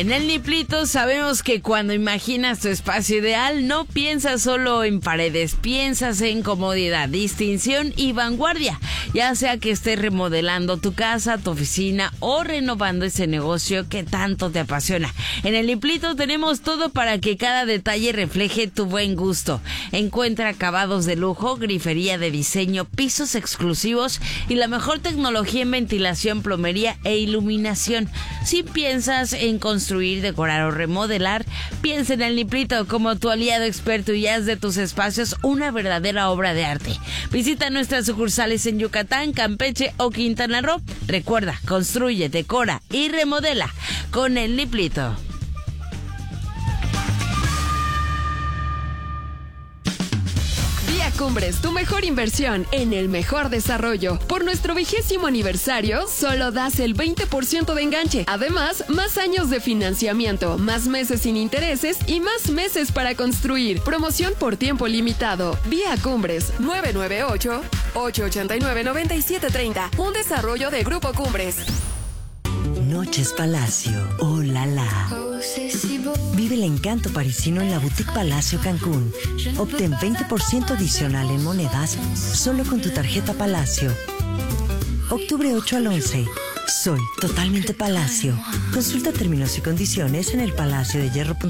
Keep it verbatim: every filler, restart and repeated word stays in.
En el Niplito sabemos que cuando imaginas tu espacio ideal no piensas solo en paredes, piensas en comodidad, distinción y vanguardia, ya sea que estés remodelando tu casa, tu oficina o renovando ese negocio que tanto te apasiona. En el Niplito tenemos todo para que cada detalle refleje tu buen gusto. Encuentra acabados de lujo, grifería de diseño, pisos exclusivos y la mejor tecnología en ventilación, plomería e iluminación. Si piensas en construir, decorar o remodelar, piensa en el Niplito como tu aliado experto y haz de tus espacios una verdadera obra de arte. Visita nuestras sucursales en Yucatán, Campeche o Quintana Roo. Recuerda, construye, decora y remodela con el Niplito. Cumbres, tu mejor inversión en el mejor desarrollo. Por nuestro vigésimo aniversario, solo das el veinte por ciento de enganche. Además, más años de financiamiento, más meses sin intereses y más meses para construir. Promoción por tiempo limitado. Vía Cumbres, nueve nueve ocho, ocho ocho nueve, nueve siete tres cero. Un desarrollo de Grupo Cumbres. Noches Palacio, oh la la. Vive el encanto parisino en la Boutique Palacio Cancún. Obtén veinte por ciento adicional en monedas solo con tu tarjeta Palacio. Octubre ocho al once. Soy totalmente Palacio. Consulta términos y condiciones en el palacio de hierro punto com.